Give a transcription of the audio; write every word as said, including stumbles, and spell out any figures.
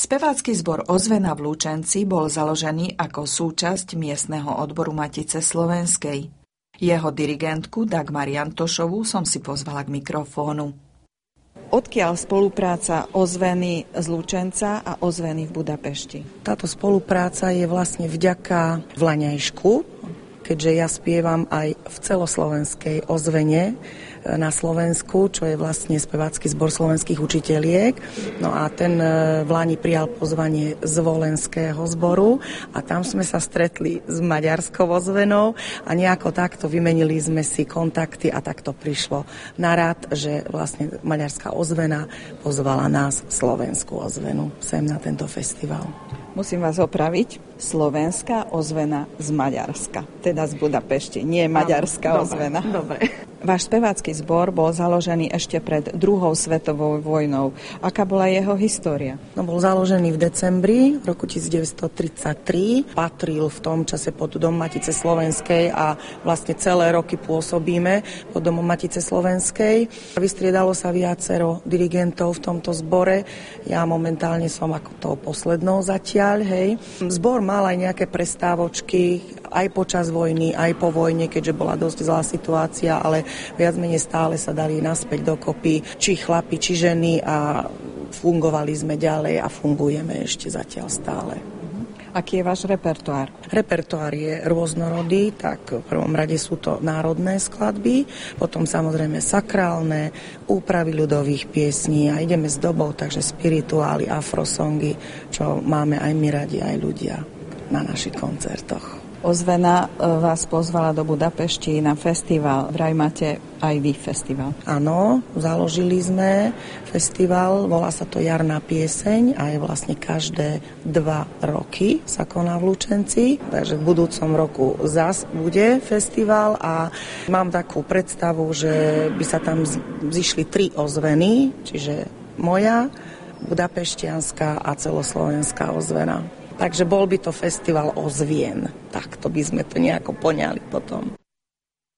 Spevácky zbor Ozvena v Lučenci bol založený ako súčasť miestneho odboru Matice slovenskej. Jeho dirigentku Dagmar Jantošovú som si pozvala k mikrofónu. Odkiaľ spolupráca Ozveny z Lučenca a Ozveny v Budapešti? Táto spolupráca je vlastne vďaka Vlaňajšku, keďže ja spievam aj v celoslovenskej Ozvene na Slovensku, čo je vlastne spevácky zbor slovenských učiteľiek. No a ten v Lani prijal pozvanie z Volenského zboru a tam sme sa stretli s maďarskou Ozvenou a nejako takto vymenili sme si kontakty a takto prišlo na rad, že vlastne maďarská Ozvena pozvala nás, slovenskú Ozvenu, sem na tento festival. Musím vás opraviť. Slovenská Ozvena z Maďarska, teda z Budapešti, nie maďarská dobre, Ozvena. Dobre. Váš spevácky zbor bol založený ešte pred druhou svetovou vojnou. Aká bola jeho história? No, bol založený v decembri roku devätnásťtridsaťtri. Patril v tom čase pod Dom Matice slovenskej a vlastne celé roky pôsobíme pod Domom Matice slovenskej. Vystriedalo sa viacero dirigentov v tomto zbore. Ja momentálne som ako tou poslednou zatiaľ, hej. Zbor mal aj nejaké prestávočky, aj počas vojny, aj po vojne, keďže bola dosť zlá situácia, ale viac menej stále sa dali naspäť dokopy, či chlapi, či ženy a fungovali sme ďalej a fungujeme ešte zatiaľ stále. Aký je váš repertoár? Repertoár je rôznorodý, tak v prvom rade sú to národné skladby, potom samozrejme sakrálne, úpravy ľudových piesní a ideme s dobou, takže spirituály, afrosongy, čo máme aj my radi, aj ľudia na našich koncertoch. Ozvena vás pozvala do Budapešti na festival. Vraj máte aj vy festival. Áno, založili sme festival, volá sa to Jarná pieseň a je vlastne každé dva roky sa koná v Lučenci. Takže v budúcom roku zas bude festival a mám takú predstavu, že by sa tam zišli tri Ozveny, čiže moja, budapešťanská a celoslovenská Ozvena. Takže bol by to festival Ozvien. Tak to by sme to nejako poňali potom.